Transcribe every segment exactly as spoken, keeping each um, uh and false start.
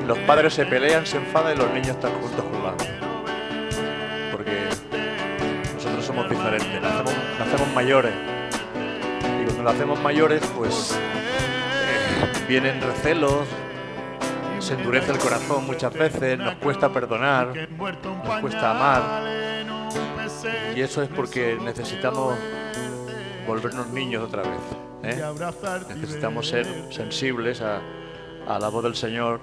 los padres se pelean, se enfadan y los niños están juntos jugando. Porque nosotros somos diferentes, nacemos, nacemos mayores. Y cuando nos hacemos mayores, pues eh, vienen recelos, se endurece el corazón muchas veces, nos cuesta perdonar, nos cuesta amar. Y eso es porque necesitamos volvernos niños otra vez, ¿eh? Necesitamos ser sensibles a, a la voz del Señor.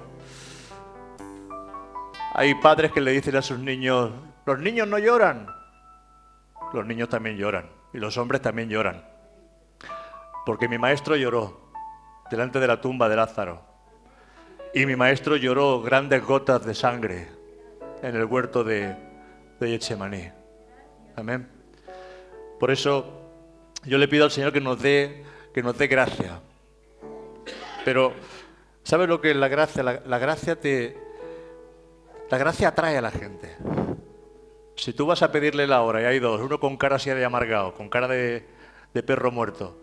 Hay padres que le dicen a sus niños: los niños no lloran. Los niños también lloran y los hombres también lloran. Porque mi maestro lloró delante de la tumba de Lázaro. Y mi maestro lloró grandes gotas de sangre en el huerto de, de Getsemaní. Amén. Por eso yo le pido al Señor que nos dé, que nos dé gracia. Pero, ¿sabes lo que es la gracia? La, la gracia te, la gracia atrae a la gente. Si tú vas a pedirle la hora y hay dos, uno con cara así de amargado, con cara de, de perro muerto,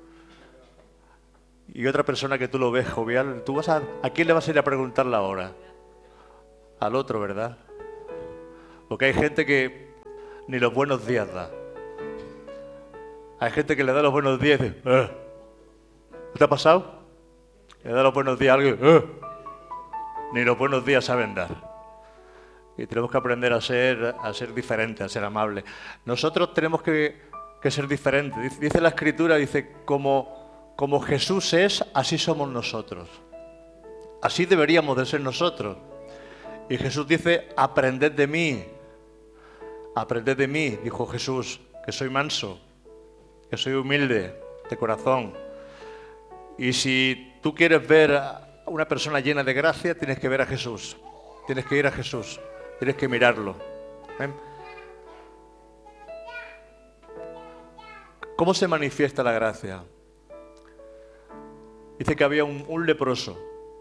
y otra persona que tú lo ves jovial, tú vas a, ¿a quién le vas a ir a preguntar la hora? Al otro, ¿verdad? Porque hay gente que ni los buenos días da. Hay gente que le da los buenos días y dice: eh, ¿qué te ha pasado? Le da los buenos días a alguien, eh, ni los buenos días saben dar. Y tenemos que aprender a ser, a ser diferentes, a ser amables. Nosotros tenemos que, que ser diferentes. Dice, dice la Escritura, dice, como, como Jesús es, así somos nosotros. Así deberíamos de ser nosotros. Y Jesús dice: aprended de mí. Aprended de mí, dijo Jesús, que soy manso, que soy humilde de corazón. Y si tú quieres ver a una persona llena de gracia, tienes que ver a Jesús. Tienes que ir a Jesús. Tienes que mirarlo. ¿Eh? ¿Cómo se manifiesta la gracia? Dice que había un, un leproso.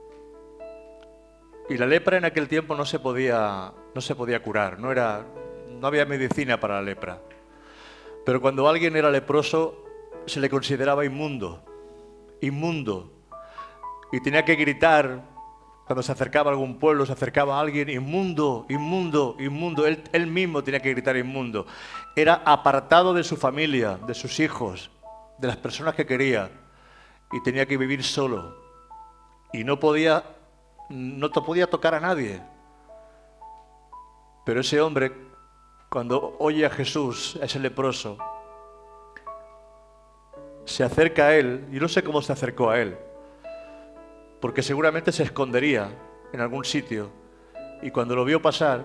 Y la lepra en aquel tiempo no se podía, no se podía curar. No era, no había medicina para la lepra. Pero cuando alguien era leproso, se le consideraba inmundo. Inmundo. Y tenía que gritar. Cuando se acercaba a algún pueblo, se acercaba a alguien: inmundo, inmundo, inmundo. Él, él mismo tenía que gritar inmundo. Era apartado de su familia, de sus hijos, de las personas que quería. Y tenía que vivir solo. Y no podía, no podía tocar a nadie. Pero ese hombre, cuando oye a Jesús, a ese leproso, se acerca a él. Y no sé cómo se acercó a él, porque seguramente se escondería en algún sitio. Y cuando lo vio pasar,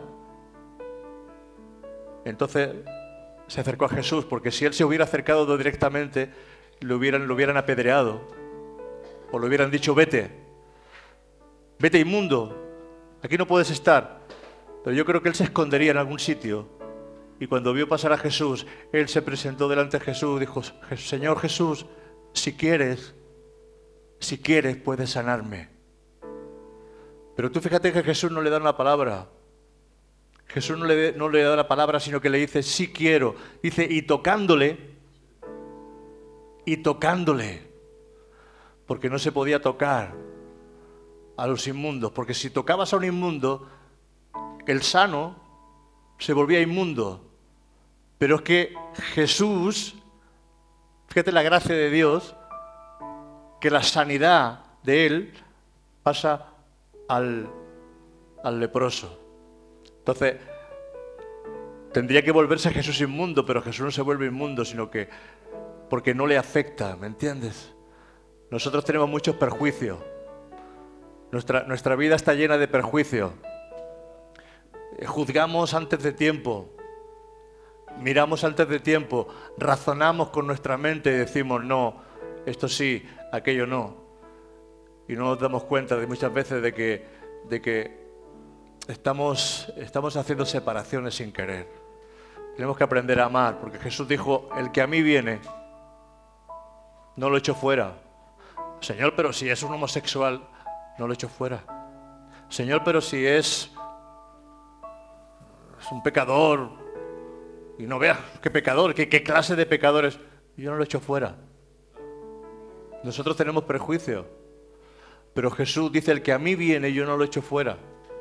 entonces se acercó a Jesús, porque si él se hubiera acercado directamente, lo hubieran, lo hubieran apedreado, o le hubieran dicho: vete, vete inmundo, aquí no puedes estar. Pero yo creo que él se escondería en algún sitio. Y cuando vio pasar a Jesús, él se presentó delante de Jesús, dijo: Señor Jesús, si quieres, Si quieres, puedes sanarme. Pero tú fíjate que Jesús no le da una palabra. Jesús no le, no le da la palabra, sino que le dice: sí quiero. Dice: y tocándole, y tocándole. Porque no se podía tocar a los inmundos. Porque si tocabas a un inmundo, el sano se volvía inmundo. Pero es que Jesús, fíjate la gracia de Dios, que la sanidad de él pasa al, al leproso. Entonces, tendría que volverse Jesús inmundo, pero Jesús no se vuelve inmundo, sino que porque no le afecta, ¿me entiendes? Nosotros tenemos muchos perjuicios. Nuestra, nuestra vida está llena de perjuicios. Juzgamos antes de tiempo. Miramos antes de tiempo. Razonamos con nuestra mente y decimos: no, esto sí, aquello no. Y no nos damos cuenta de muchas veces de que, de que estamos, estamos haciendo separaciones sin querer. Tenemos que aprender a amar, porque Jesús dijo: el que a mí viene, no lo echo fuera. Señor, pero si es un homosexual, no lo echo fuera. Señor, pero si es, es un pecador, y no veas qué pecador, qué, qué clase de pecadores, yo no lo echo fuera. Nosotros tenemos prejuicio, pero Jesús dice: el que a mí viene, yo no lo echo fuera.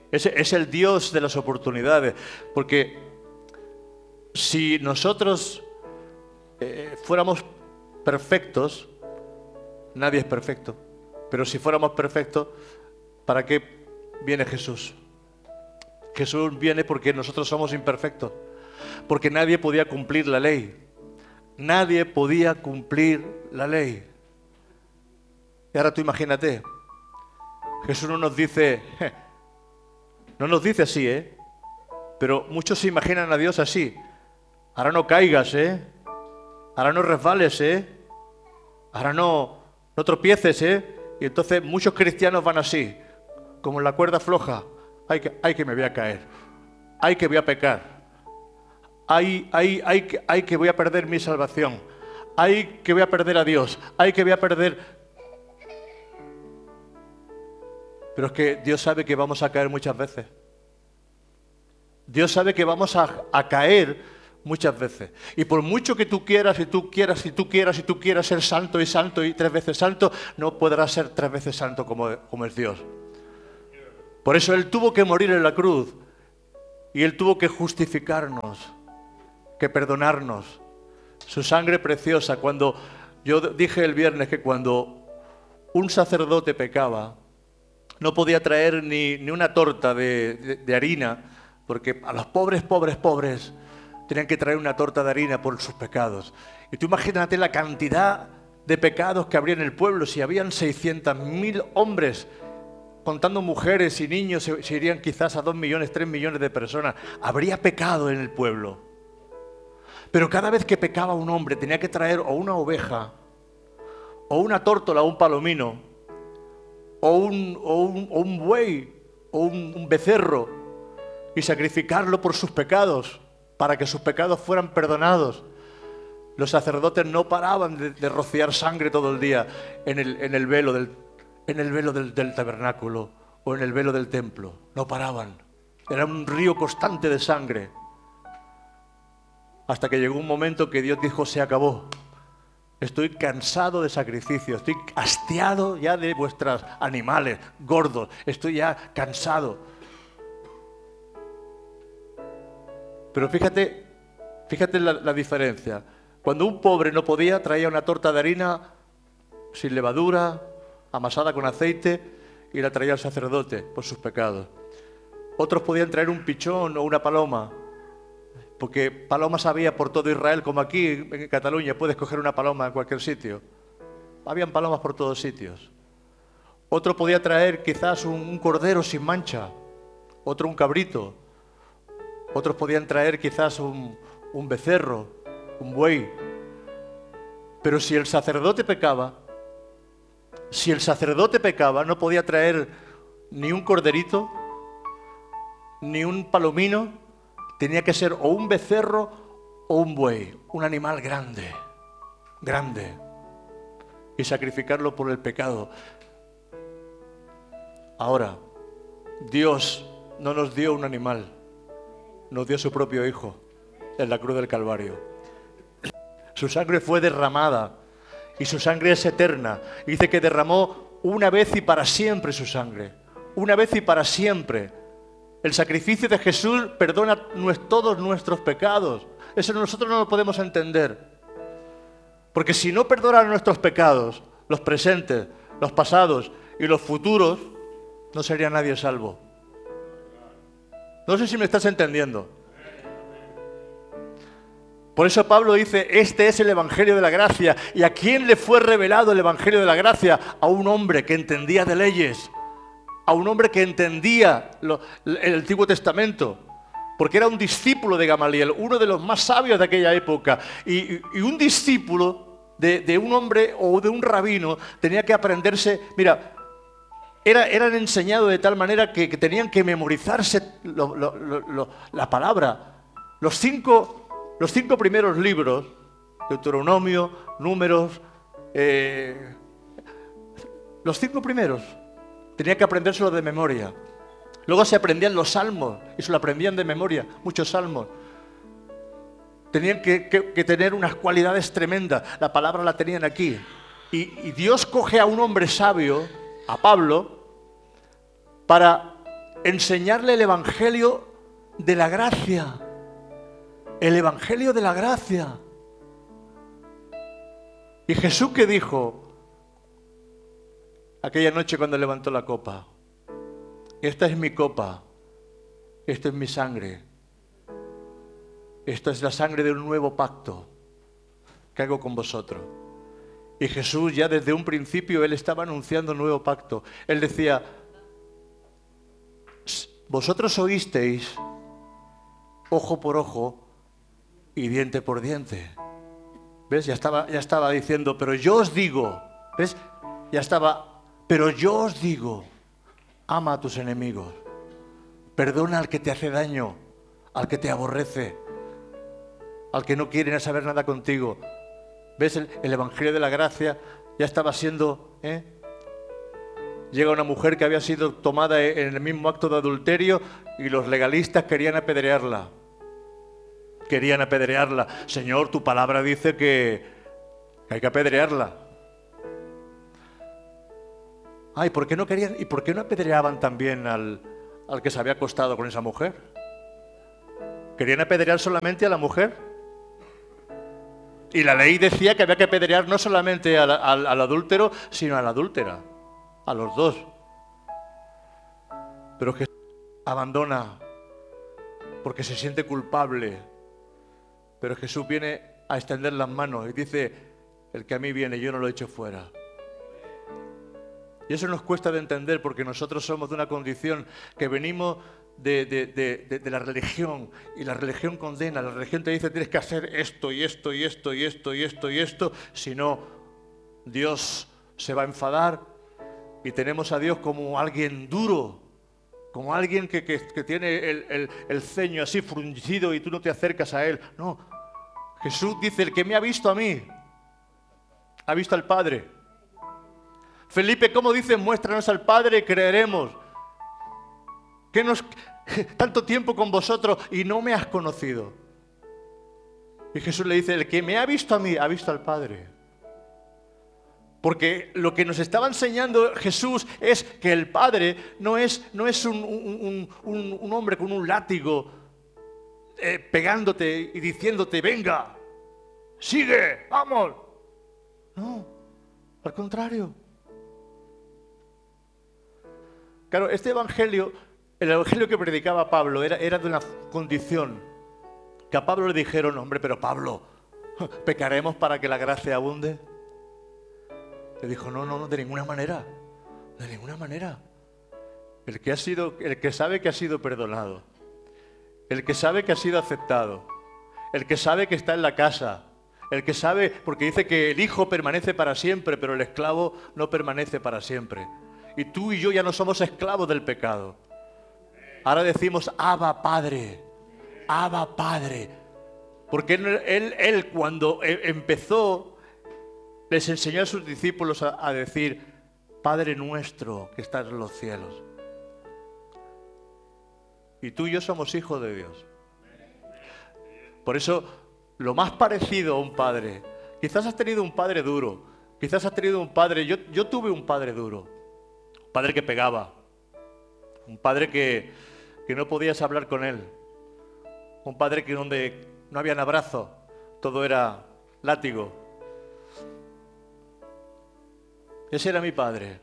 Es, es el Dios de las oportunidades. Porque si nosotros eh, fuéramos perfectos, nadie es perfecto, pero si fuéramos perfectos, ¿para qué viene Jesús? Jesús viene porque nosotros somos imperfectos, porque nadie podía cumplir la ley. Nadie podía cumplir la ley. Y ahora tú imagínate, Jesús no nos dice, no nos dice así, ¿eh? Pero muchos se imaginan a Dios así. Ahora no caigas, ¿eh? Ahora no resbales, ¿eh? Ahora no, no tropieces, ¿eh? Y entonces muchos cristianos van así, como en la cuerda floja. Ay que, ay que me voy a caer. Ay que voy a pecar. Ay, ay, ay, que, ay que voy a perder mi salvación. Ay que voy a perder a Dios. Ay que voy a perder... Pero es que Dios sabe que vamos a caer muchas veces. Dios sabe que vamos a, a caer muchas veces. Y por mucho que tú quieras, y tú quieras, y tú quieras, y tú quieras ser santo y santo y tres veces santo, no podrás ser tres veces santo como, como es Dios. Por eso Él tuvo que morir en la cruz. Y Él tuvo que justificarnos, que perdonarnos. Su sangre preciosa. Cuando yo dije el viernes que cuando un sacerdote pecaba, no podía traer ni, ni una torta de, de, de harina, porque a los pobres, pobres, pobres tenían que traer una torta de harina por sus pecados. Y tú imagínate la cantidad de pecados que habría en el pueblo. Si habían seiscientos mil hombres, contando mujeres y niños, se, se irían quizás a dos millones, tres millones de personas. Habría pecado en el pueblo. Pero cada vez que pecaba un hombre tenía que traer o una oveja, o una tórtola, o un palomino, o un, o un, o un buey, o un, un becerro, y sacrificarlo por sus pecados, para que sus pecados fueran perdonados. Los sacerdotes no paraban de, de rociar sangre todo el día en el, en el velo, del, en el velo del, del tabernáculo o en el velo del templo. No paraban. Era un río constante de sangre. Hasta que llegó un momento que Dios dijo, se acabó. Estoy cansado de sacrificios, estoy hastiado ya de vuestros animales gordos, estoy ya cansado. Pero fíjate, fíjate la, la diferencia. Cuando un pobre no podía, traía una torta de harina sin levadura, amasada con aceite, y la traía al sacerdote por sus pecados. Otros podían traer un pichón o una paloma, porque palomas había por todo Israel, como aquí en Cataluña, puedes coger una paloma en cualquier sitio. Habían palomas por todos sitios. Otro podía traer quizás un, un cordero sin mancha, otro un cabrito. Otros podían traer quizás un, un becerro, un buey. Pero si el sacerdote pecaba, si el sacerdote pecaba, no podía traer ni un corderito, ni un palomino. Tenía que ser o un becerro o un buey, un animal grande, grande, y sacrificarlo por el pecado. Ahora, Dios no nos dio un animal, nos dio su propio Hijo en la cruz del Calvario. Su sangre fue derramada y su sangre es eterna. Dice que derramó una vez y para siempre su sangre, una vez y para siempre. El sacrificio de Jesús perdona todos nuestros pecados. Eso nosotros no lo podemos entender. Porque si no perdona nuestros pecados, los presentes, los pasados y los futuros, no sería nadie salvo. No sé si me estás entendiendo. Por eso Pablo dice, este es el Evangelio de la Gracia. ¿Y a quién le fue revelado el Evangelio de la Gracia? A un hombre que entendía de leyes. A un hombre que entendía lo, el Antiguo Testamento, porque era un discípulo de Gamaliel, uno de los más sabios de aquella época, y, y, y un discípulo de, de un hombre o de un rabino tenía que aprenderse, mira, era, eran enseñados de tal manera que, que tenían que memorizarse lo, lo, lo, lo, la palabra. Los cinco, los cinco primeros libros, Deuteronomio, Números, eh, los cinco primeros, tenía que aprendérselo de memoria. Luego se aprendían los salmos y se lo aprendían de memoria, muchos salmos. Tenían que, que, que tener unas cualidades tremendas. La palabra la tenían aquí. Y, y Dios coge a un hombre sabio, a Pablo, para enseñarle el evangelio de la gracia. El evangelio de la gracia. ¿Y Jesús qué dijo aquella noche cuando levantó la copa? Esta es mi copa, esto es mi sangre, esto es la sangre de un nuevo pacto que hago con vosotros. Y Jesús ya desde un principio, Él estaba anunciando un nuevo pacto. Él decía, vosotros oísteis ojo por ojo y diente por diente. ¿Ves? Ya estaba, ya estaba diciendo, pero yo os digo, ¿ves? Ya estaba, pero yo os digo, ama a tus enemigos, perdona al que te hace daño, al que te aborrece, al que no quiere saber nada contigo. ¿Ves? El, el evangelio de la gracia ya estaba siendo... ¿eh? Llega una mujer que había sido tomada en el mismo acto de adulterio y los legalistas querían apedrearla. Querían apedrearla. Señor, tu palabra dice que, que hay que apedrearla. Ay, ¿por qué no querían? ¿Y por qué no apedreaban también al, al que se había acostado con esa mujer? ¿Querían apedrear solamente a la mujer? Y la ley decía que había que apedrear no solamente al, al, al adúltero, sino a la adúltera. A los dos. Pero Jesús abandona porque se siente culpable. Pero Jesús viene a extender las manos y dice, el que a mí viene, yo no lo echo fuera. Y eso nos cuesta de entender porque nosotros somos de una condición que venimos de, de, de, de, de la religión, y la religión condena. La religión te dice tienes que hacer esto y esto y esto y esto y esto y esto, si no Dios se va a enfadar. Y tenemos a Dios como alguien duro, como alguien que, que, que tiene el, el, el ceño así fruncido y tú no te acercas a Él. No, Jesús dice, el que me ha visto a mí, ha visto al Padre. Felipe, ¿cómo dices? Muéstranos al Padre y creeremos. ¿Qué nos, tanto tiempo con vosotros y no me has conocido? Y Jesús le dice, el que me ha visto a mí, ha visto al Padre. Porque lo que nos estaba enseñando Jesús es que el Padre no es, no es un, un, un, un hombre con un látigo eh, pegándote y diciéndote, venga, sigue, vamos. No, al contrario. Claro, este evangelio, el evangelio que predicaba Pablo era, era de una condición que a Pablo le dijeron, hombre, pero Pablo, ¿pecaremos para que la gracia abunde? Le dijo, no, no, no, de ninguna manera, de ninguna manera. El que ha sido, el que sabe que ha sido perdonado, el que sabe que ha sido aceptado, el que sabe que está en la casa, el que sabe, porque dice que el hijo permanece para siempre, pero el esclavo no permanece para siempre. Y tú y yo ya no somos esclavos del pecado. Ahora decimos, Abba Padre, Abba Padre. Porque él, él, él cuando empezó, les enseñó a sus discípulos a, a decir, Padre nuestro que estás en los cielos. Y tú y yo somos hijos de Dios. Por eso, lo más parecido a un padre, quizás has tenido un padre duro, quizás has tenido un padre, yo, yo tuve un padre duro, un padre que pegaba, un padre que, que no podías hablar con él, un padre que donde no había abrazo, todo era látigo. Ese era mi padre.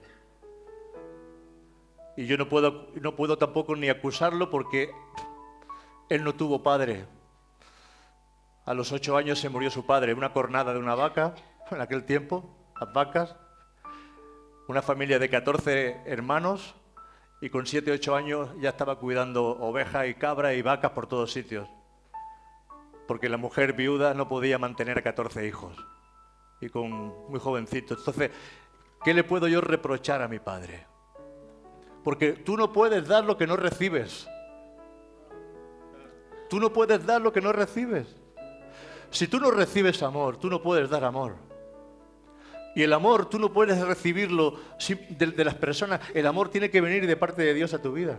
Y yo no puedo, no puedo tampoco ni acusarlo porque él no tuvo padre. A los ocho años se murió su padre, una cornada de una vaca, en aquel tiempo, las vacas. Una familia de catorce hermanos y con siete o ocho años ya estaba cuidando ovejas y cabras y vacas por todos sitios. Porque la mujer viuda no podía mantener a catorce hijos. Y con muy jovencito. Entonces, ¿qué le puedo yo reprochar a mi padre? Porque tú no puedes dar lo que no recibes. Tú no puedes dar lo que no recibes. Si tú no recibes amor, tú no puedes dar amor. Y el amor, tú no puedes recibirlo de, de las personas. El amor tiene que venir de parte de Dios a tu vida.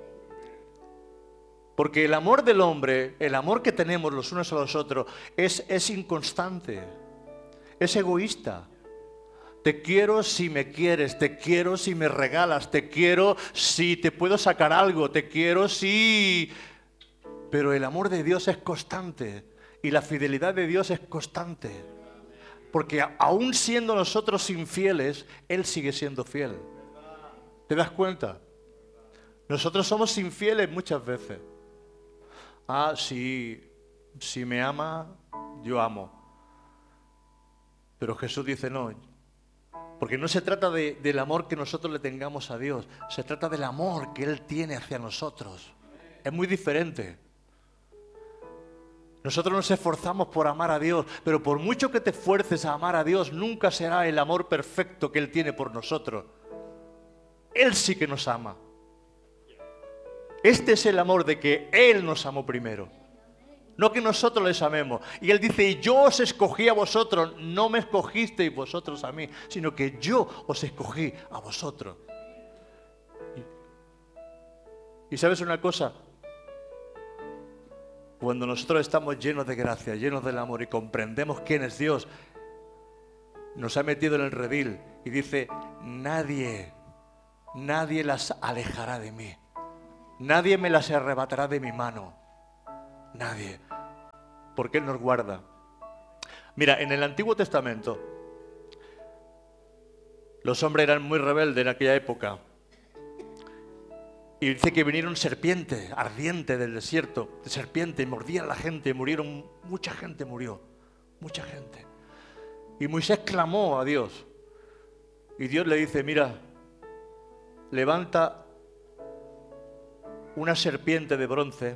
Porque el amor del hombre, el amor que tenemos los unos a los otros, es, es inconstante, es egoísta. Te quiero si me quieres, te quiero si me regalas, te quiero si te puedo sacar algo, te quiero si... Pero el amor de Dios es constante y la fidelidad de Dios es constante. Porque aún siendo nosotros infieles, Él sigue siendo fiel. ¿Te das cuenta? Nosotros somos infieles muchas veces. Ah, si, si me ama, yo amo. Pero Jesús dice no. Porque no se trata de, del amor que nosotros le tengamos a Dios. Se trata del amor que Él tiene hacia nosotros. Es muy diferente. Nosotros nos esforzamos por amar a Dios, pero por mucho que te esfuerces a amar a Dios, nunca será el amor perfecto que Él tiene por nosotros. Él sí que nos ama. Este es el amor de que Él nos amó primero. No que nosotros les amemos. Y Él dice, y yo os escogí a vosotros, no me escogisteis vosotros a mí, sino que yo os escogí a vosotros. Y, y ¿sabes una cosa? Cuando nosotros estamos llenos de gracia, llenos del amor y comprendemos quién es Dios, nos ha metido en el redil y dice, nadie, nadie las alejará de mí. Nadie me las arrebatará de mi mano. Nadie. Porque Él nos guarda. Mira, en el Antiguo Testamento, los hombres eran muy rebeldes en aquella época. Y dice que vinieron serpientes ardientes del desierto, de serpientes, y mordían a la gente, murieron, mucha gente murió, mucha gente. Y Moisés clamó a Dios. Y Dios le dice, mira, levanta una serpiente de bronce,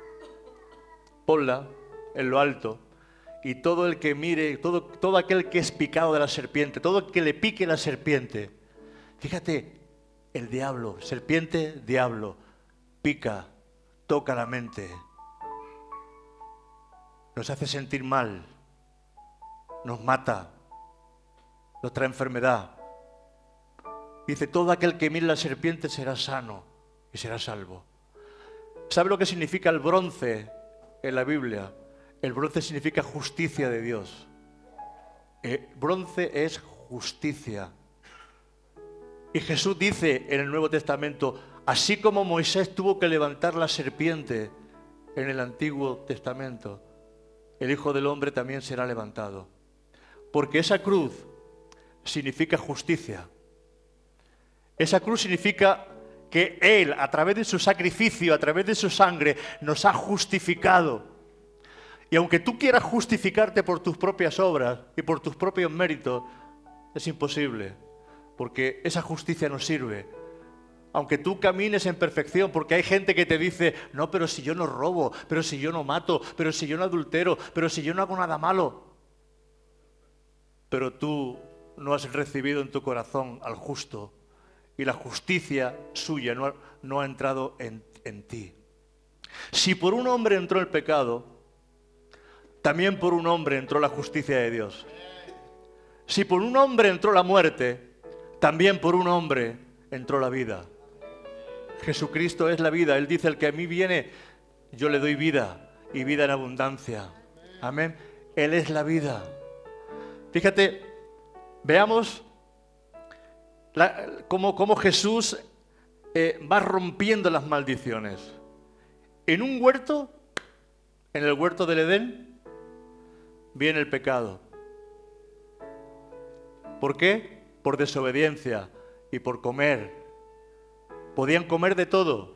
ponla en lo alto, y todo el que mire, todo, todo aquel que es picado de la serpiente, todo el que le pique la serpiente, fíjate, el diablo, serpiente, diablo, pica, toca la mente, nos hace sentir mal, nos mata, nos trae enfermedad. Dice, todo aquel que mire la serpiente será sano y será salvo. ¿Sabe lo que significa el bronce en la Biblia? El bronce significa justicia de Dios. El bronce es justicia. Y Jesús dice en el Nuevo Testamento, así como Moisés tuvo que levantar la serpiente en el Antiguo Testamento, el Hijo del Hombre también será levantado. Porque esa cruz significa justicia. Esa cruz significa que Él, a través de su sacrificio, a través de su sangre, nos ha justificado. Y aunque tú quieras justificarte por tus propias obras y por tus propios méritos, es imposible. Porque esa justicia no sirve. Aunque tú camines en perfección, porque hay gente que te dice, no, pero si yo no robo, pero si yo no mato, pero si yo no adultero, pero si yo no hago nada malo. Pero tú no has recibido en tu corazón al justo y la justicia suya no ha, no ha entrado en, en ti. Si por un hombre entró el pecado, también por un hombre entró la justicia de Dios. Si por un hombre entró la muerte, también por un hombre entró la vida. Jesucristo es la vida. Él dice, el que a mí viene, yo le doy vida y vida en abundancia. Amén. Él es la vida. Fíjate, veamos la, cómo, cómo Jesús eh, va rompiendo las maldiciones. En un huerto, en el huerto del Edén, viene el pecado. ¿Por qué? Por desobediencia y por comer. Podían comer de todo,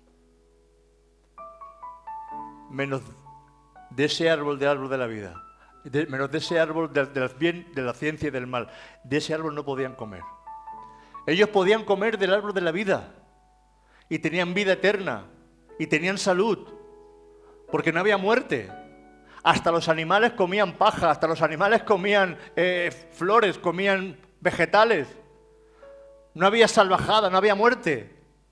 menos de ese árbol del árbol de la vida, de, menos de ese árbol del de bien, de la ciencia y del mal. De ese árbol no podían comer. Ellos podían comer del árbol de la vida y tenían vida eterna y tenían salud, porque no había muerte. Hasta los animales comían paja, hasta los animales comían eh, flores, comían vegetales. No había salvajada, no había muerte.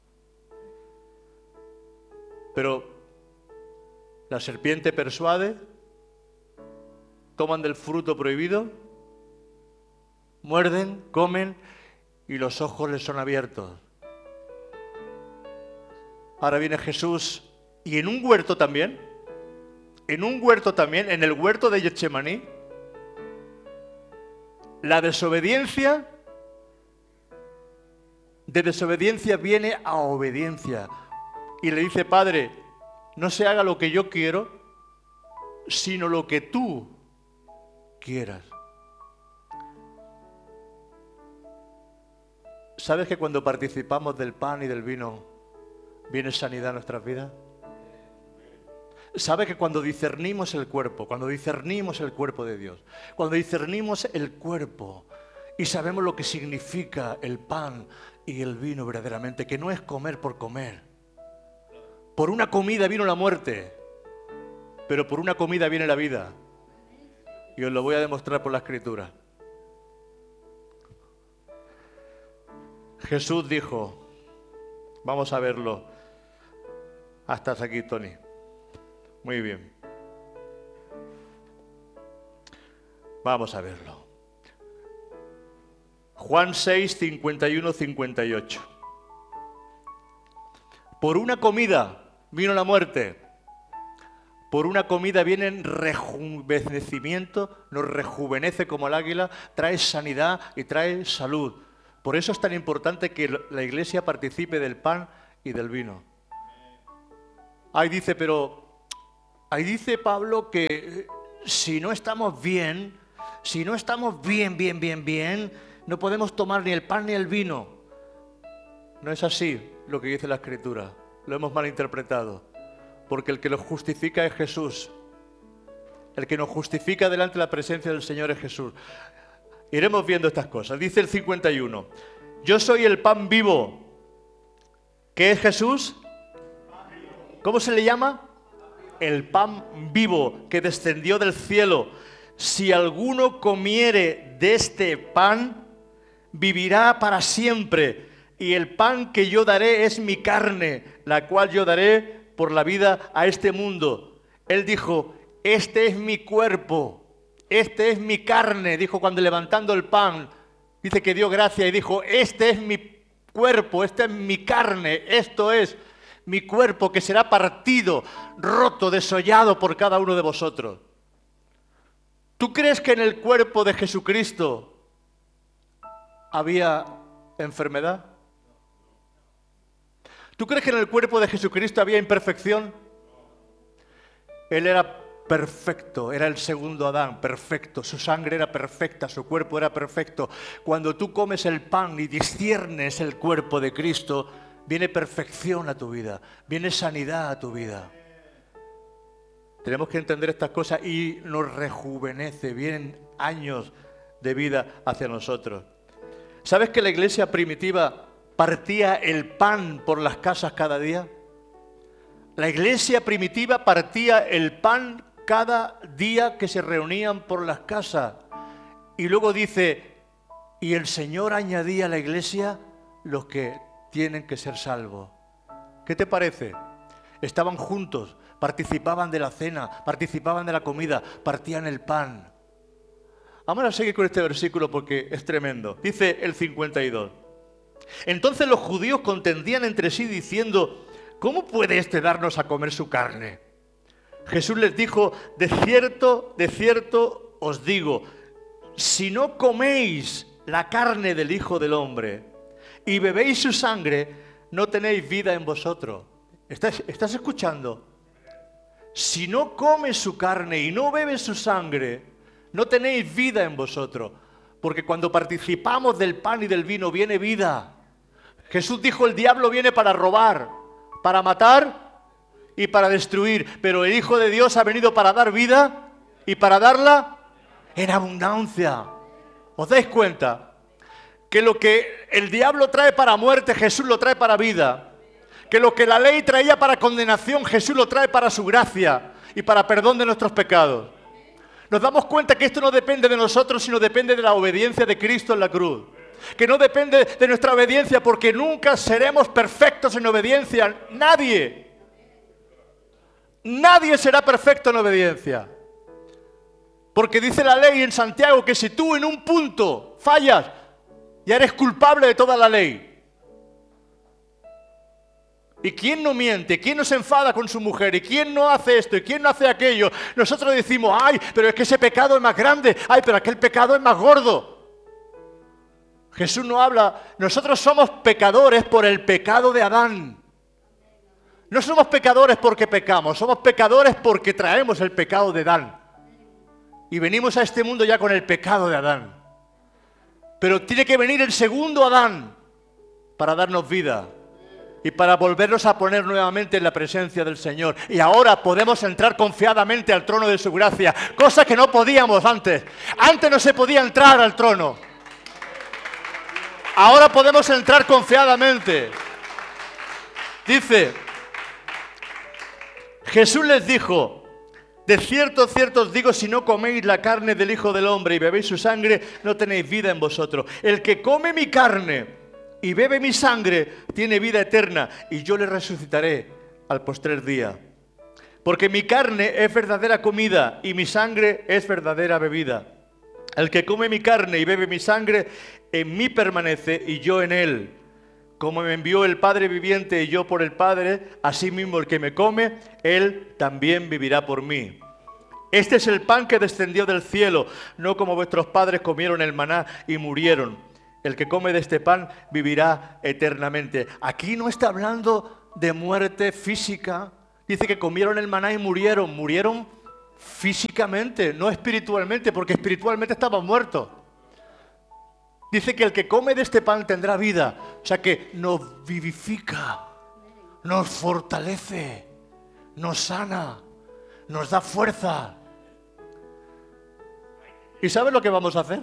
Pero la serpiente persuade, toman del fruto prohibido, muerden, comen y los ojos les son abiertos. Ahora viene Jesús y en un huerto también, en un huerto también, en el huerto de Getsemaní, La desobediencia, de desobediencia viene a obediencia. Y le dice, Padre, no se haga lo que yo quiero, sino lo que tú quieras. ¿Sabes que cuando participamos del pan y del vino viene sanidad a nuestras vidas? ¿Sabes que cuando discernimos el cuerpo, cuando discernimos el cuerpo de Dios, cuando discernimos el cuerpo y sabemos lo que significa el pan y el vino verdaderamente, que no es comer por comer? Por una comida vino la muerte, pero por una comida viene la vida. Y os lo voy a demostrar por la Escritura. Jesús dijo, vamos a verlo. Hasta aquí, Tony. Muy bien. Vamos a verlo. Juan seis, cincuenta y uno, cincuenta y ocho. Por una comida vino la muerte. Por una comida viene rejuvenecimiento, nos rejuvenece como el águila, trae sanidad y trae salud. Por eso es tan importante que la iglesia participe del pan y del vino. Ahí dice, pero... Ahí dice Pablo que si no estamos bien, si no estamos bien, bien, bien, bien, no podemos tomar ni el pan ni el vino. No es así lo que dice la Escritura. Lo hemos malinterpretado. Porque el que lo justifica es Jesús. El que nos justifica delante de la presencia del Señor es Jesús. Iremos viendo estas cosas. Dice el cincuenta y uno. Yo soy el pan vivo. ¿Qué es Jesús? ¿Cómo se le llama? El pan vivo que descendió del cielo. Si alguno comiere de este pan, vivirá para siempre. Y el pan que yo daré es mi carne, la cual yo daré por la vida a este mundo. Él dijo, este es mi cuerpo, este es mi carne. Dijo cuando levantando el pan, dice que dio gracia y dijo, este es mi cuerpo, esta es mi carne, esto es mi cuerpo que será partido, roto, desollado por cada uno de vosotros. ¿Tú crees que en el cuerpo de Jesucristo había enfermedad? ¿Tú crees que en el cuerpo de Jesucristo había imperfección? Él era perfecto, era el segundo Adán, perfecto. Su sangre era perfecta, su cuerpo era perfecto. Cuando tú comes el pan y disciernes el cuerpo de Cristo, viene perfección a tu vida, viene sanidad a tu vida. Tenemos que entender estas cosas y nos rejuvenece, vienen años de vida hacia nosotros. ¿Sabes que la iglesia primitiva partía el pan por las casas cada día? La iglesia primitiva partía el pan cada día que se reunían por las casas. Y luego dice, y el Señor añadía a la iglesia los que tienen que ser salvos. ¿Qué te parece? Estaban juntos, participaban de la cena, participaban de la comida, partían el pan. Vamos a seguir con este versículo porque es tremendo. Dice el cincuenta y dos. Entonces los judíos contendían entre sí diciendo, ¿cómo puede éste darnos a comer su carne? Jesús les dijo, de cierto, de cierto os digo, si no coméis la carne del Hijo del Hombre y bebéis su sangre, no tenéis vida en vosotros. ¿Estás, estás escuchando? Si no comes su carne y no bebes su sangre, no tenéis vida en vosotros. Porque cuando participamos del pan y del vino viene vida. Jesús dijo, el diablo viene para robar, para matar y para destruir. Pero el Hijo de Dios ha venido para dar vida y para darla en abundancia. ¿Os dais cuenta? Que lo que el diablo trae para muerte, Jesús lo trae para vida. Que lo que la ley traía para condenación, Jesús lo trae para su gracia y para perdón de nuestros pecados. Nos damos cuenta que esto no depende de nosotros, sino depende de la obediencia de Cristo en la cruz. Que no depende de nuestra obediencia, porque nunca seremos perfectos en obediencia. Nadie. Nadie será perfecto en obediencia. Porque dice la ley en Santiago que si tú en un punto fallas, ya eres culpable de toda la ley. ¿Y quién no miente? ¿Quién no se enfada con su mujer? ¿Y quién no hace esto? ¿Y quién no hace aquello? Nosotros decimos, ay, pero es que ese pecado es más grande. Ay, pero aquel pecado es más gordo. Jesús no habla, nosotros somos pecadores por el pecado de Adán. No somos pecadores porque pecamos, somos pecadores porque traemos el pecado de Adán. Y venimos a este mundo ya con el pecado de Adán. Pero tiene que venir el segundo Adán para darnos vida y para volvernos a poner nuevamente en la presencia del Señor. Y ahora podemos entrar confiadamente al trono de su gracia, cosa que no podíamos antes. Antes no se podía entrar al trono. Ahora podemos entrar confiadamente. Dice, Jesús les dijo, de cierto, cierto os digo, si no coméis la carne del Hijo del Hombre y bebéis su sangre, no tenéis vida en vosotros. El que come mi carne y bebe mi sangre tiene vida eterna, y yo le resucitaré al postrer día. Porque mi carne es verdadera comida y mi sangre es verdadera bebida. El que come mi carne y bebe mi sangre, en mí permanece y yo en él. Como me envió el Padre viviente y yo por el Padre, así mismo el que me come, él también vivirá por mí. Este es el pan que descendió del cielo, no como vuestros padres comieron el maná y murieron. El que come de este pan vivirá eternamente. Aquí no está hablando de muerte física. Dice que comieron el maná y murieron. Murieron físicamente, no espiritualmente, porque espiritualmente estaban muertos. Dice que el que come de este pan tendrá vida. O sea que nos vivifica, nos fortalece, nos sana, nos da fuerza. ¿Y sabes lo que vamos a hacer?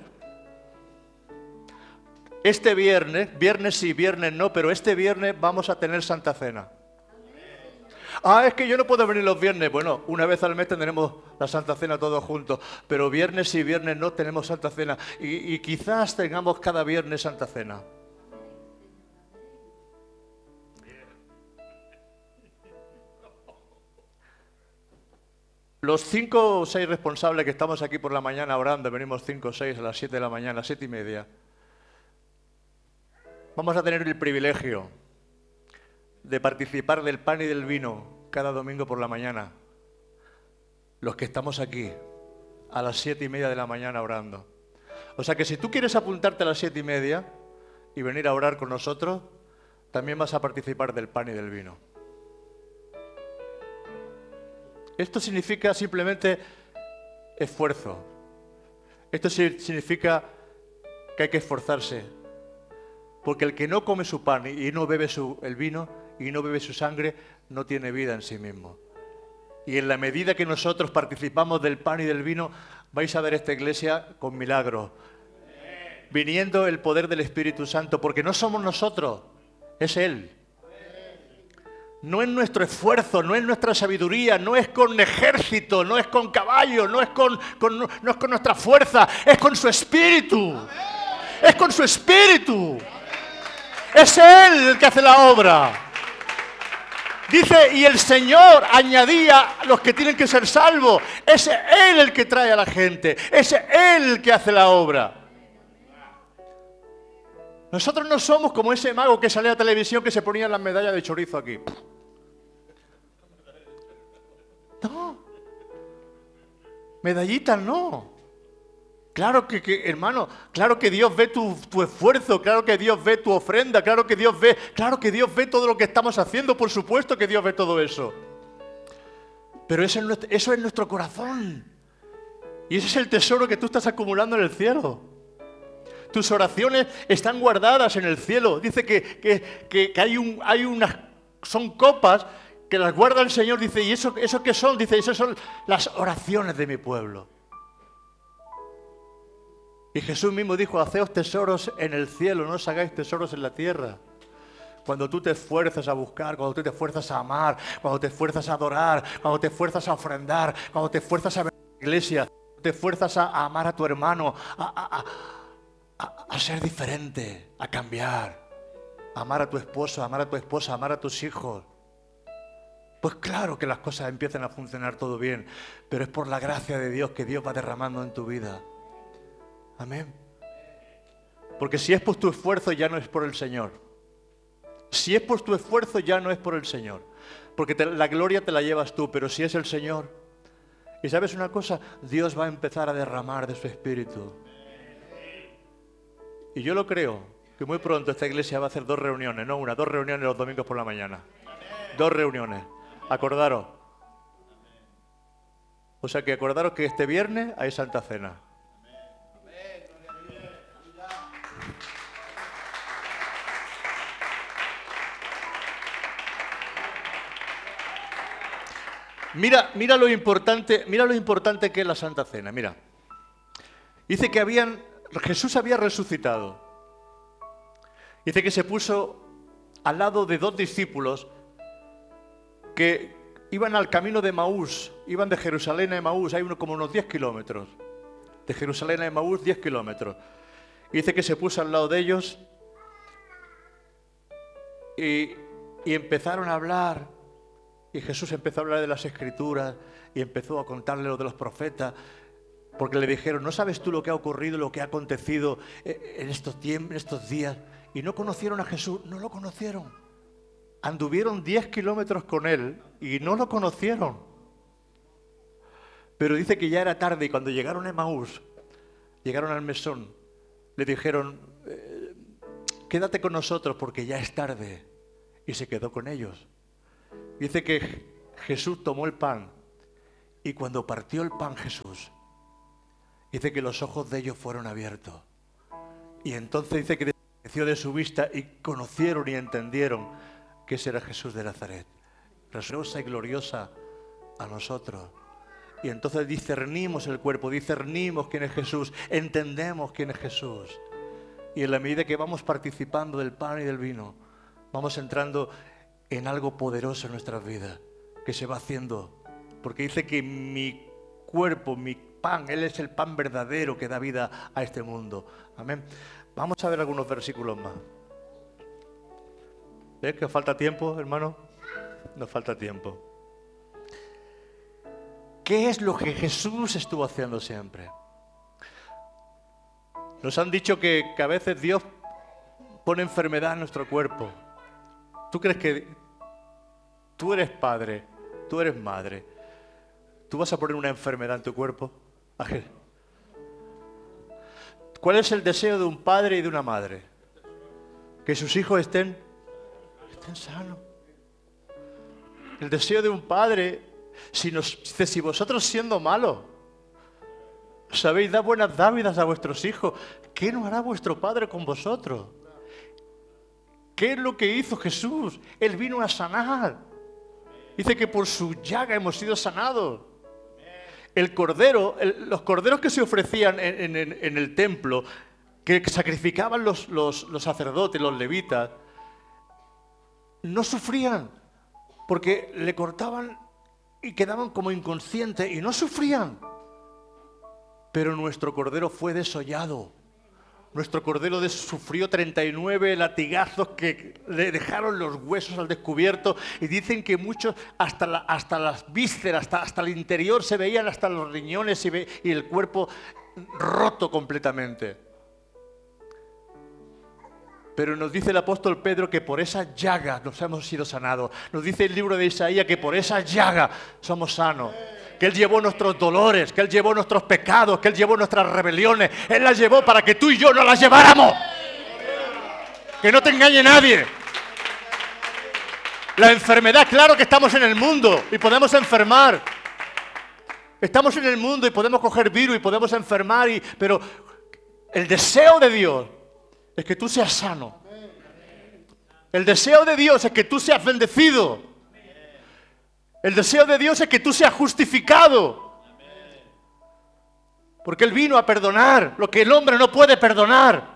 Este viernes, viernes sí, viernes no, pero este viernes vamos a tener Santa Cena. Ah, es que yo no puedo venir los viernes. Bueno, una vez al mes tendremos la Santa Cena todos juntos, pero viernes sí, viernes no tenemos Santa Cena. Y, y quizás tengamos cada viernes Santa Cena. Los cinco o seis responsables que estamos aquí por la mañana orando, venimos cinco o seis a las siete de la mañana, siete y media, vamos a tener el privilegio de participar del pan y del vino cada domingo por la mañana. Los que estamos aquí a las siete y media de la mañana orando. O sea que si tú quieres apuntarte a las siete y media y venir a orar con nosotros, también vas a participar del pan y del vino. Esto significa simplemente esfuerzo. Esto significa que hay que esforzarse. Porque el que no come su pan y no bebe su, el vino y no bebe su sangre, no tiene vida en sí mismo. Y en la medida que nosotros participamos del pan y del vino, vais a ver esta iglesia con milagros. Viniendo el poder del Espíritu Santo, porque no somos nosotros, es Él. No es nuestro esfuerzo, no es nuestra sabiduría, no es con ejército, no es con caballo, no es con, con, no es con nuestra fuerza, es con su Espíritu. Es con su Espíritu. Es Él el que hace la obra. Dice, y el Señor añadía a los que tienen que ser salvos. Es Él el que trae a la gente. Es Él el que hace la obra. Nosotros no somos como ese mago que sale a televisión que se ponía las medallas de chorizo aquí. No. Medallitas no. Claro que, que, hermano, claro que Dios ve tu, tu esfuerzo, claro que Dios ve tu ofrenda, claro que Dios ve, claro que Dios ve todo lo que estamos haciendo, por supuesto que Dios ve todo eso. Pero eso es nuestro, eso es nuestro corazón. Y ese es el tesoro que tú estás acumulando en el cielo. Tus oraciones están guardadas en el cielo. Dice que, que, que, que hay, un, hay unas, son copas que las guarda el Señor. Dice, ¿y eso, eso qué son? Dice, esas son las oraciones de mi pueblo. Y Jesús mismo dijo, haceos tesoros en el cielo, no os hagáis tesoros en la tierra. Cuando tú te esfuerzas a buscar, cuando tú te esfuerzas a amar, cuando te esfuerzas a adorar, cuando te esfuerzas a ofrendar, cuando te esfuerzas a venir a la iglesia, cuando te esfuerzas a, a amar a tu hermano, a, a, a, a ser diferente, a cambiar, a amar a tu esposo, a amar a tu esposa, a amar a tus hijos. Pues claro que las cosas empiezan a funcionar todo bien, pero es por la gracia de Dios que Dios va derramando en tu vida. Amén. Porque si es por tu esfuerzo ya no es por el Señor. Si es por tu esfuerzo ya no es por el Señor. Porque te, la gloria te la llevas tú, pero si es el Señor. Y ¿sabes una cosa? Dios va a empezar a derramar de su Espíritu. Y yo lo creo, que muy pronto esta iglesia va a hacer dos reuniones, no una, dos reuniones los domingos por la mañana. Dos reuniones. Acordaros. O sea que acordaros que este viernes hay Santa Cena. Mira, mira lo importante, mira lo importante que es la Santa Cena, mira. Dice que habían, Jesús había resucitado. Dice que se puso al lado de dos discípulos que iban al camino de Emaús, iban de Jerusalén a Emaús, hay uno, como unos diez kilómetros. De Jerusalén a Emaús, diez kilómetros. Y dice que se puso al lado de ellos y, y empezaron a hablar. Y Jesús empezó a hablar de las Escrituras y empezó a contarle lo de los profetas, porque le dijeron, ¿no sabes tú lo que ha ocurrido, lo que ha acontecido en estos tiempos, en estos días? Y no conocieron a Jesús, no lo conocieron. Anduvieron diez kilómetros con él y no lo conocieron. Pero dice que ya era tarde y cuando llegaron a Emaús, llegaron al mesón, le dijeron, eh, quédate con nosotros porque ya es tarde. Y se quedó con ellos. Dice que Jesús tomó el pan y cuando partió el pan Jesús, dice que los ojos de ellos fueron abiertos. Y entonces dice que desapareció de su vista y conocieron y entendieron que ese era Jesús de Nazaret. Preciosa y gloriosa a nosotros. Y entonces discernimos el cuerpo, discernimos quién es Jesús, entendemos quién es Jesús. Y en la medida que vamos participando del pan y del vino, vamos entrando en algo poderoso en nuestras vidas, que se va haciendo. Porque dice que mi cuerpo, mi pan, Él es el pan verdadero que da vida a este mundo. Amén. Vamos a ver algunos versículos más. ¿Ves que os falta tiempo, hermano? Nos falta tiempo. ¿Qué es lo que Jesús estuvo haciendo siempre? Nos han dicho que, que a veces Dios pone enfermedad en nuestro cuerpo. ¿Tú crees que tú eres padre, tú eres madre, tú vas a poner una enfermedad en tu cuerpo? Ángel. ¿Cuál es el deseo de un padre y de una madre? Que sus hijos estén, estén sanos. El deseo de un padre, si, nos, si vosotros siendo malos sabéis dar buenas dávidas a vuestros hijos, ¿qué no hará vuestro Padre con vosotros? ¿Qué es lo que hizo Jesús? Él vino a sanar. Dice que por su llaga hemos sido sanados. El cordero, el, los corderos que se ofrecían en, en, en el templo, que sacrificaban los, los, los sacerdotes, los levitas, no sufrían, porque le cortaban y quedaban como inconscientes y no sufrían. Pero nuestro cordero fue desollado. Nuestro cordero sufrió treinta y nueve latigazos que le dejaron los huesos al descubierto y dicen que muchos, hasta, la, hasta las vísceras, hasta, hasta el interior se veían hasta los riñones y, ve, y el cuerpo roto completamente. Pero nos dice el apóstol Pedro que por esas llagas nos hemos sido sanados. Nos dice el libro de Isaías que por esas llagas somos sanos. Que Él llevó nuestros dolores, que Él llevó nuestros pecados, que Él llevó nuestras rebeliones. Él las llevó para que tú y yo no las lleváramos. Que no te engañe nadie. La enfermedad, claro que estamos en el mundo y podemos enfermar. Estamos en el mundo y podemos coger virus y podemos enfermar, y, pero el deseo de Dios es que tú seas sano. El deseo de Dios es que tú seas bendecido. El deseo de Dios es que tú seas justificado. Porque Él vino a perdonar lo que el hombre no puede perdonar.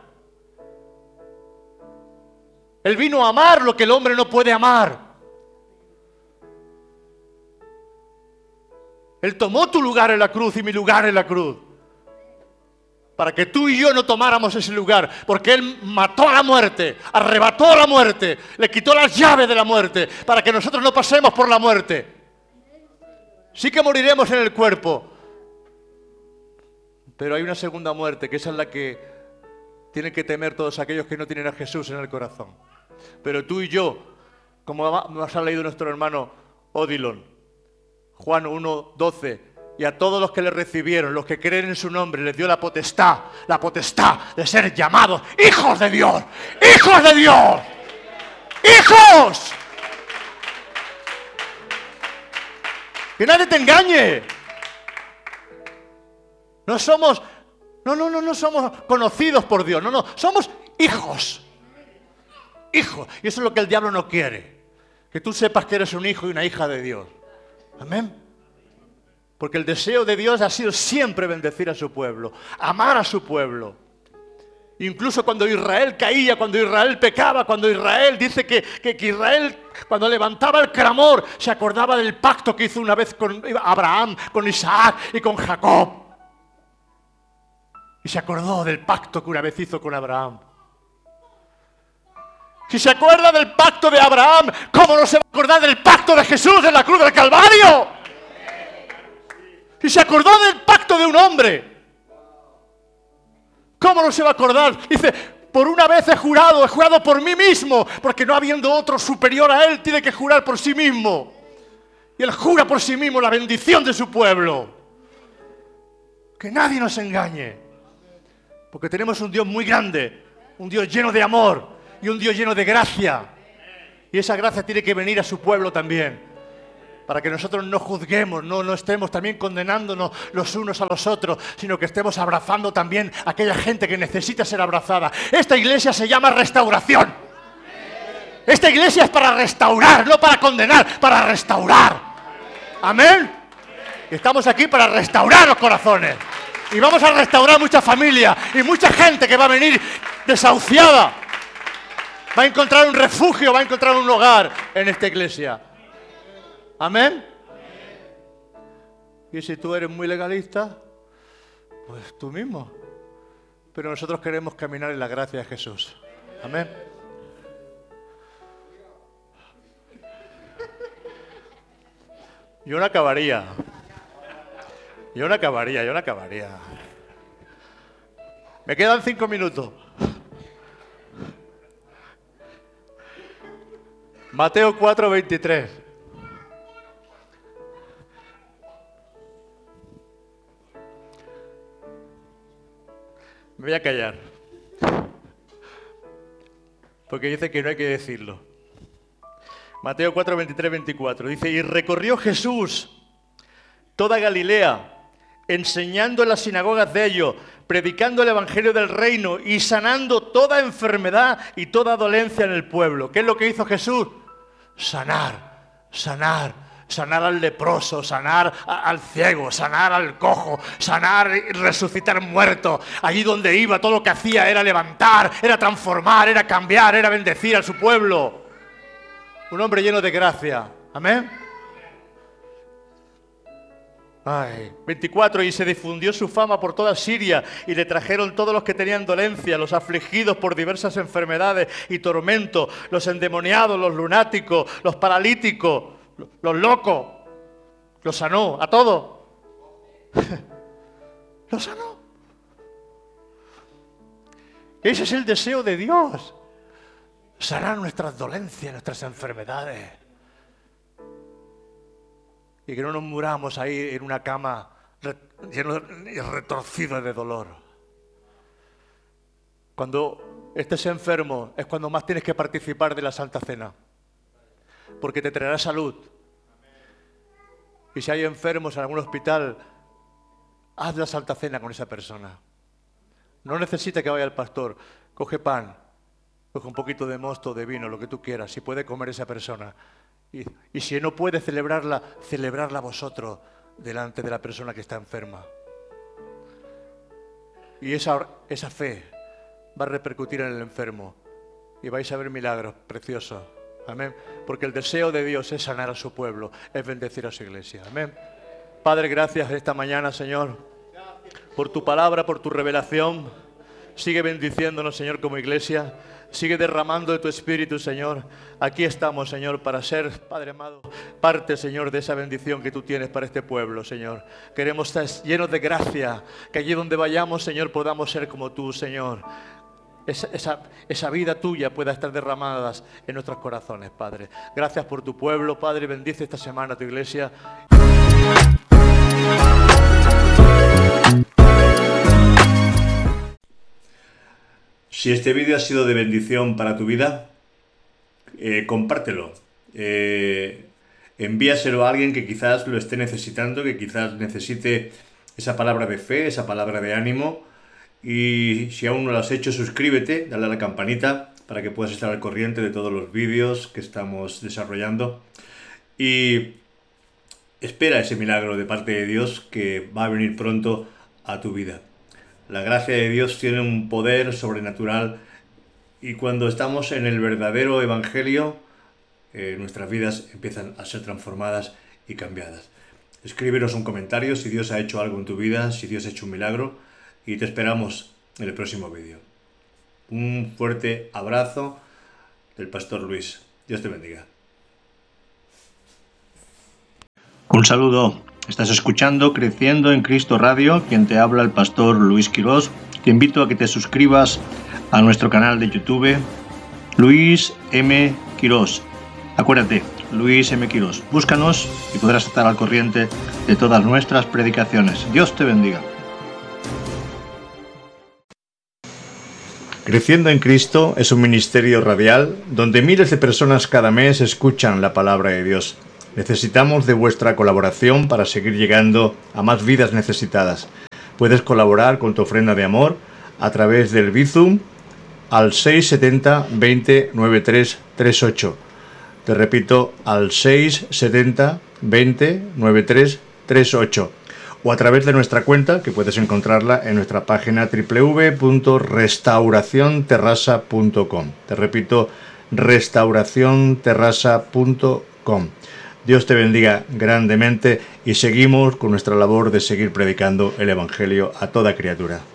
Él vino a amar lo que el hombre no puede amar. Él tomó tu lugar en la cruz y mi lugar en la cruz. Para que tú y yo no tomáramos ese lugar. Porque Él mató a la muerte, arrebató a la muerte, le quitó las llaves de la muerte, para que nosotros no pasemos por la muerte. Sí que moriremos en el cuerpo, pero hay una segunda muerte, que esa es la que tienen que temer todos aquellos que no tienen a Jesús en el corazón. Pero tú y yo, como nos ha leído nuestro hermano Odilon, Juan uno doce, Y a todos los que le recibieron, los que creen en su nombre, les dio la potestad, la potestad de ser llamados hijos de Dios. ¡Hijos de Dios! ¡Hijos! Que nadie te engañe. No somos, no, no, no, no somos conocidos por Dios. No, no, somos hijos. Hijos. Y eso es lo que el diablo no quiere. Que tú sepas que eres un hijo y una hija de Dios. Amén. Porque el deseo de Dios ha sido siempre bendecir a su pueblo, amar a su pueblo. Incluso cuando Israel caía, cuando Israel pecaba, cuando Israel dice que, que, que Israel, cuando levantaba el clamor, se acordaba del pacto que hizo una vez con Abraham, con Isaac y con Jacob. Y se acordó del pacto que una vez hizo con Abraham. Si se acuerda del pacto de Abraham, ¿cómo no se va a acordar del pacto de Jesús en la cruz del Calvario? Si se acordó del pacto de un hombre, ¿cómo no se va a acordar? Dice, por una vez he jurado, he jurado por mí mismo, porque no habiendo otro superior a él, tiene que jurar por sí mismo. Y él jura por sí mismo la bendición de su pueblo. Que nadie nos engañe. Porque tenemos un Dios muy grande, un Dios lleno de amor y un Dios lleno de gracia. Y esa gracia tiene que venir a su pueblo también. Para que nosotros no juzguemos, no, no estemos también condenándonos los unos a los otros, sino que estemos abrazando también a aquella gente que necesita ser abrazada. Esta iglesia se llama restauración. Esta iglesia es para restaurar, no para condenar, para restaurar. Amén. Y estamos aquí para restaurar los corazones. Y vamos a restaurar mucha familia y mucha gente que va a venir desahuciada. Va a encontrar un refugio, va a encontrar un hogar en esta iglesia. Amén. Y si tú eres muy legalista, pues tú mismo. Pero nosotros queremos caminar en la gracia de Jesús. Amén. Yo no acabaría. Yo no acabaría, yo no acabaría. Me quedan cinco minutos. Mateo cuatro, veintitrés. Me voy a callar. Porque dice que no hay que decirlo. Mateo cuatro, veintitrés, veinticuatro. Dice, y recorrió Jesús toda Galilea, enseñando en las sinagogas de ellos, predicando el evangelio del reino y sanando toda enfermedad y toda dolencia en el pueblo. ¿Qué es lo que hizo Jesús? Sanar, sanar. Sanar al leproso, sanar al ciego, sanar al cojo, sanar y resucitar muertos. Allí donde iba, todo lo que hacía era levantar, era transformar, era cambiar, era bendecir a su pueblo. Un hombre lleno de gracia. Amén. Ay. veinticuatro. Y se difundió su fama por toda Siria, y le trajeron todos los que tenían dolencia, los afligidos por diversas enfermedades y tormentos, los endemoniados, los lunáticos, los paralíticos, los locos. Los sanó a todos. Los sanó. Ese es el deseo de Dios. Sanar nuestras dolencias, nuestras enfermedades. Y que no nos muramos ahí en una cama lleno y retorcido de dolor. Cuando estés enfermo es cuando más tienes que participar de la Santa Cena. Porque te traerá salud. Y si hay enfermos en algún hospital, haz la Santa Cena con esa persona. No necesita que vaya el pastor. Coge pan, coge un poquito de mosto, de vino, lo que tú quieras, si puede comer esa persona. Y, y si no puede celebrarla, celebrarla vosotros delante de la persona que está enferma. Y esa, esa fe va a repercutir en el enfermo. Y vais a ver milagros preciosos. Amén. Porque el deseo de Dios es sanar a su pueblo, es bendecir a su iglesia. Amén. Padre, gracias esta mañana, Señor, por tu palabra, por tu revelación. Sigue bendiciéndonos, Señor, como iglesia. Sigue derramando de tu Espíritu, Señor. Aquí estamos, Señor, para ser, Padre amado, parte, Señor, de esa bendición que tú tienes para este pueblo, Señor. Queremos estar llenos de gracia, que allí donde vayamos, Señor, podamos ser como tú, Señor. Esa, esa, esa vida tuya pueda estar derramada en nuestros corazones, Padre. Gracias por tu pueblo, Padre. Bendice esta semana a tu iglesia. Si este vídeo ha sido de bendición para tu vida, eh, compártelo. Eh, envíaselo a alguien que quizás lo esté necesitando, que quizás necesite esa palabra de fe, esa palabra de ánimo. Y si aún no lo has hecho, suscríbete, dale a la campanita para que puedas estar al corriente de todos los vídeos que estamos desarrollando. Y espera ese milagro de parte de Dios que va a venir pronto a tu vida. La gracia de Dios tiene un poder sobrenatural y cuando estamos en el verdadero evangelio, eh, nuestras vidas empiezan a ser transformadas y cambiadas. Escríbenos un comentario si Dios ha hecho algo en tu vida, si Dios ha hecho un milagro, y te esperamos en el próximo vídeo. Un fuerte abrazo del Pastor Luis. Dios te bendiga. Un saludo. Estás escuchando Creciendo en Cristo Radio, quien te habla el Pastor Luis Quirós. Te invito a que te suscribas a nuestro canal de YouTube, Luis M. Quirós. Acuérdate, Luis M. Quirós. Búscanos y podrás estar al corriente de todas nuestras predicaciones. Dios te bendiga. Creciendo en Cristo es un ministerio radial donde miles de personas cada mes escuchan la palabra de Dios. Necesitamos de vuestra colaboración para seguir llegando a más vidas necesitadas. Puedes colaborar con tu ofrenda de amor a través del Bizum al seis siete cero, veinte, noventa y tres, treinta y ocho. Te repito, al seis siete cero, veinte, noventa y tres, treinta y ocho. O a través de nuestra cuenta, que puedes encontrarla en nuestra página doble u doble u doble u punto restauración terrassa punto com. Te repito, restauración terrassa punto com. Dios te bendiga grandemente y seguimos con nuestra labor de seguir predicando el Evangelio a toda criatura.